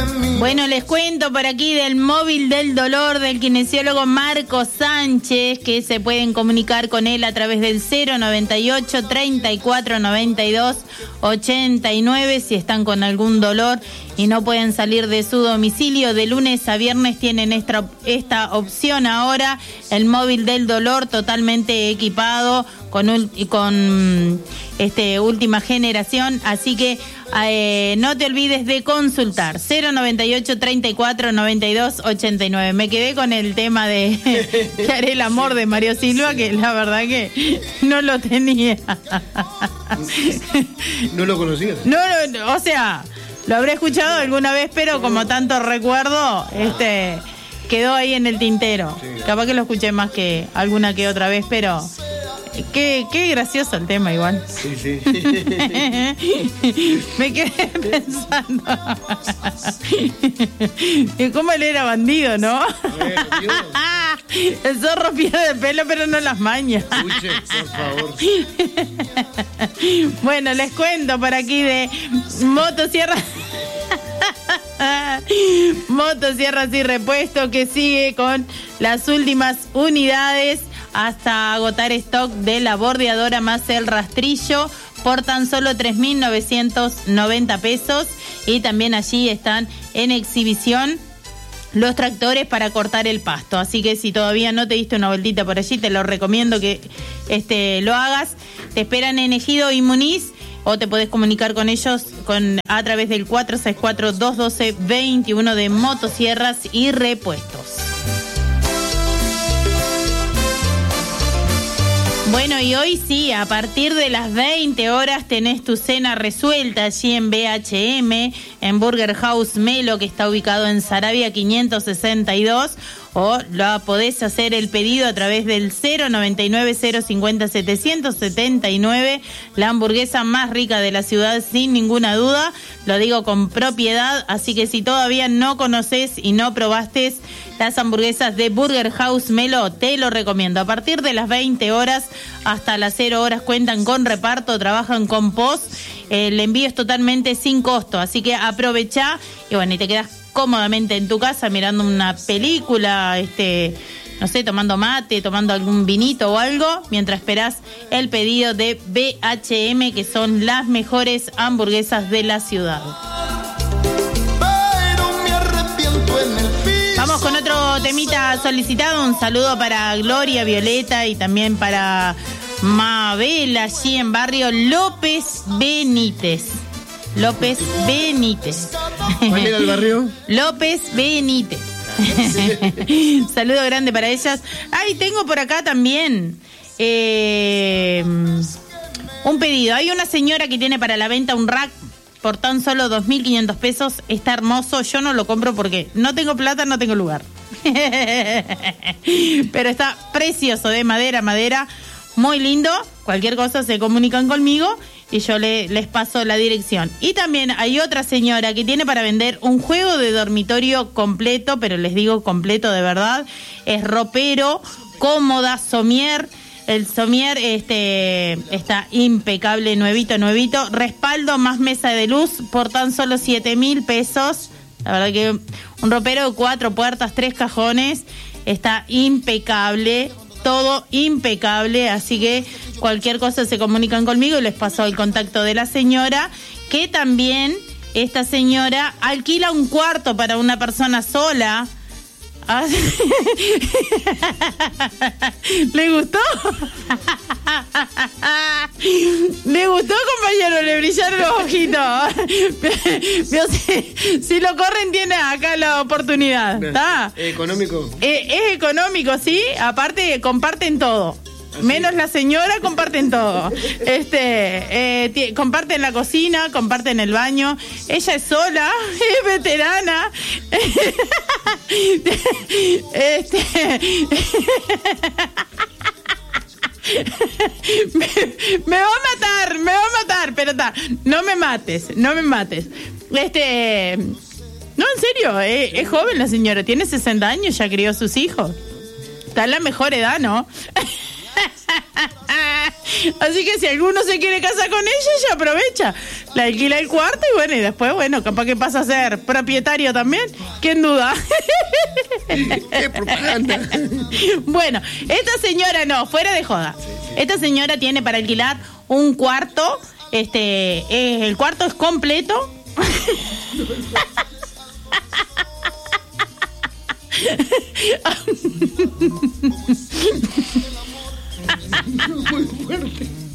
Bueno, les cuento por aquí del móvil del dolor del kinesiólogo Marco Sánchez, que se pueden comunicar con él a través del 098 34 92 89 si están con algún dolor y no pueden salir de su domicilio. De lunes a viernes tienen esta opción ahora, el móvil del dolor totalmente equipado con última generación, así que no te olvides de consultar 098 34 92 89. Me quedé con el tema de que haré el amor de Mario Silva, que la verdad que no lo tenía. ¿No lo conocías? No, o sea, lo habré escuchado alguna vez, pero como tanto recuerdo, quedó ahí en el tintero. Sí. Capaz que lo escuché más que alguna que otra vez, pero qué gracioso el tema igual. Sí. Me quedé pensando. ¿Cómo él era bandido, no? El zorro pierde el pelo, pero no las mañas. Escuche, por favor. Bueno, les cuento por aquí de Motosierras y Repuesto, que sigue con las últimas unidades hasta agotar stock de la bordeadora más el rastrillo por tan solo 3.990 pesos. Y también allí están en exhibición los tractores para cortar el pasto. Así que si todavía no te diste una vueltita por allí, te lo recomiendo que lo hagas. Te esperan en Ejido y Muniz, o te podés comunicar con ellos a través del 464-212-21 de Motosierras y Repuestos. Bueno, y hoy sí, a partir de las 20 horas tenés tu cena resuelta allí en BHM, en Burger House Melo, que está ubicado en Saravia 562, o lo podés hacer el pedido a través del 099-050-779, la hamburguesa más rica de la ciudad sin ninguna duda, lo digo con propiedad, así que si todavía no conoces y no probaste las hamburguesas de Burger House Melo, te lo recomiendo. A partir de las 20 horas hasta las 0 horas cuentan con reparto, trabajan con post, el envío es totalmente sin costo, así que aprovechá y bueno, y te quedás cómodamente en tu casa mirando una película, no sé, tomando mate, tomando algún vinito o algo, mientras esperás el pedido de BHM, que son las mejores hamburguesas de la ciudad. Vamos con otro temita solicitado. Un saludo para Gloria, Violeta y también para Mabel, allí en barrio López Benítez. ¿Cuál era el barrio? López Benítez. Saludo grande para ellas. Tengo por acá también un pedido. Hay una señora que tiene para la venta un rack por tan solo 2.500 pesos. Está hermoso. Yo no lo compro porque no tengo plata, no tengo lugar. Pero está precioso, de madera, muy lindo. Cualquier cosa se comunican conmigo y yo les paso la dirección. Y también hay otra señora que tiene para vender un juego de dormitorio completo, pero les digo completo de verdad. Es ropero, cómoda, somier. El somier está impecable, nuevito. Respaldo más mesa de luz por tan solo 7.000 pesos. La verdad que un ropero de 4 puertas, 3 cajones. Está impecable. Todo impecable, así que cualquier cosa se comunican conmigo y les paso el contacto de la señora, que también esta señora alquila un cuarto para una persona sola. ¿Le gustó? ¿Le gustó, compañero? Le brillaron los ojitos. Si lo corren, tiene acá la oportunidad. ¿Está? ¿Económico? Es económico, sí. Aparte, comparten todo. Menos la señora, comparten todo. Comparten la cocina, comparten el baño. Ella es sola, es veterana. Me va a matar, pero está. No me mates. No, en serio, es joven la señora, tiene 60 años, ya crió sus hijos. Está en la mejor edad, ¿no? Así que si alguno se quiere casar con ella, ella aprovecha, le alquila el cuarto y bueno, y después, bueno, capaz que pasa a ser propietario también. ¿Quién duda? ¡Qué propaganda! Bueno, esta señora no, fuera de joda. Esta señora tiene para alquilar un cuarto, el cuarto es completo. Muy fuerte.